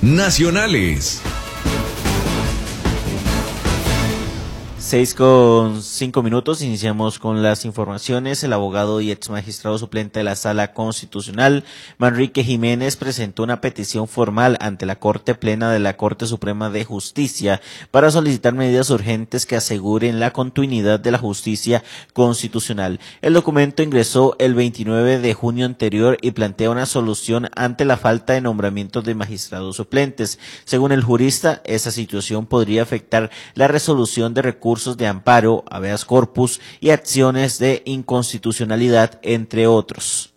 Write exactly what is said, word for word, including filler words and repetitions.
nacionales. Seis con cinco minutos, iniciamos con las informaciones. El abogado y ex magistrado suplente de la Sala Constitucional, Manrique Jiménez, presentó una petición formal ante la Corte Plena de la Corte Suprema de Justicia para solicitar medidas urgentes que aseguren la continuidad de la justicia constitucional. El documento ingresó el veintinueve de junio anterior y plantea una solución ante la falta de nombramientos de magistrados suplentes. Según el jurista, esa situación podría afectar la resolución de recursos de amparo, habeas corpus y acciones de inconstitucionalidad, entre otros.